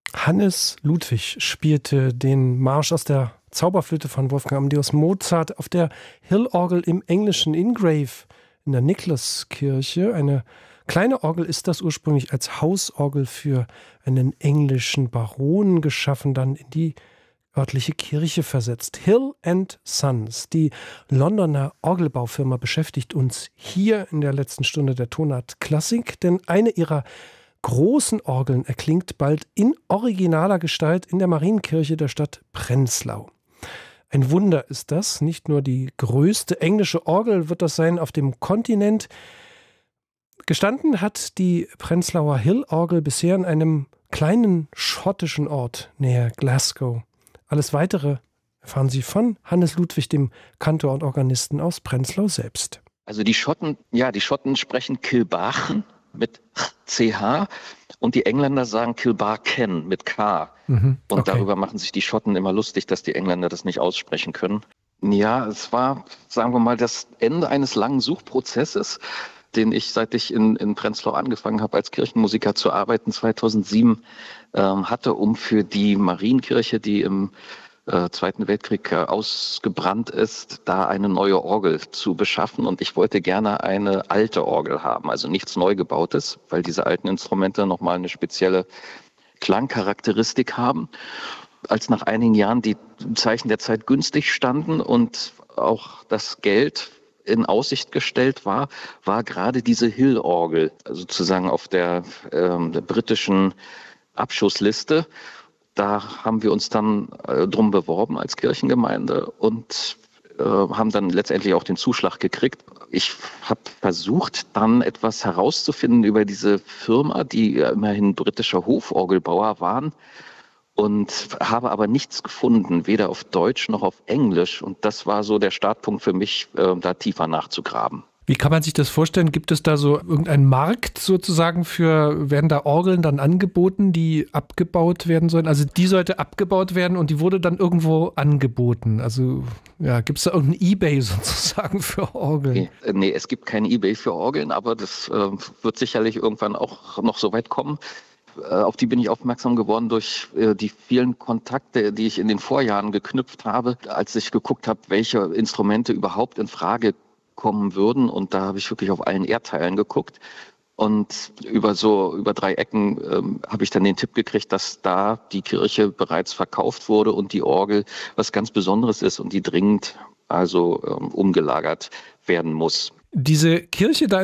Hannes Ludwig spielte den Marsch aus der Zauberflöte von Wolfgang Amadeus Mozart auf der Hill-Orgel im englischen Ingrave in der Niklauskirche. Eine kleine Orgel ist das, ursprünglich als Hausorgel für einen englischen Baron geschaffen, dann in die örtliche Kirche versetzt. Hill & Sons, die Londoner Orgelbaufirma, beschäftigt uns hier in der letzten Stunde der Tonart Klassik, denn eine ihrer großen Orgeln erklingt bald in originaler Gestalt in der Marienkirche der Stadt Prenzlau. Ein Wunder ist das. Nicht nur die größte englische Orgel wird das sein auf dem Kontinent. Gestanden hat die Prenzlauer Hill-Orgel bisher in einem kleinen schottischen Ort näher Glasgow. Alles Weitere erfahren Sie von Hannes Ludwig, dem Kantor und Organisten aus Prenzlau selbst. Also die Schotten sprechen Kilbarchen mit CH und die Engländer sagen Kilbarken mit K. Und darüber machen sich die Schotten immer lustig, dass die Engländer das nicht aussprechen können. Ja, es war, sagen wir mal, das Ende eines langen Suchprozesses, den ich, seit ich in Prenzlau angefangen habe, als Kirchenmusiker zu arbeiten, 2007 hatte, um für die Marienkirche, die im Zweiten Weltkrieg ausgebrannt ist, da eine neue Orgel zu beschaffen. Und ich wollte gerne eine alte Orgel haben, also nichts Neugebautes, weil diese alten Instrumente nochmal eine spezielle Klangcharakteristik haben. Als nach einigen Jahren die Zeichen der Zeit günstig standen und auch das Geld in Aussicht gestellt war gerade diese Hill-Orgel, also sozusagen auf der britischen Abschussliste. Da haben wir uns dann drum beworben als Kirchengemeinde und haben dann letztendlich auch den Zuschlag gekriegt. Ich habe versucht, dann etwas herauszufinden über diese Firma, die immerhin britischer Hoforgelbauer waren, und habe aber nichts gefunden, weder auf Deutsch noch auf Englisch. Und das war so der Startpunkt für mich, da tiefer nachzugraben. Wie kann man sich das vorstellen? Gibt es da so irgendeinen Markt sozusagen werden da Orgeln dann angeboten, die abgebaut werden sollen? Also die sollte abgebaut werden und die wurde dann irgendwo angeboten. Also ja, gibt es da irgendein eBay sozusagen für Orgeln? Nee, es gibt kein eBay für Orgeln, aber das wird sicherlich irgendwann auch noch so weit kommen. Auf die bin ich aufmerksam geworden durch die vielen Kontakte, die ich in den Vorjahren geknüpft habe, als ich geguckt habe, welche Instrumente überhaupt in Frage kommen würden. Und da habe ich wirklich auf allen Erdteilen geguckt. Und über 3 Ecken habe ich dann den Tipp gekriegt, dass da die Kirche bereits verkauft wurde und die Orgel was ganz Besonderes ist und die dringend umgelagert werden muss. Diese Kirche da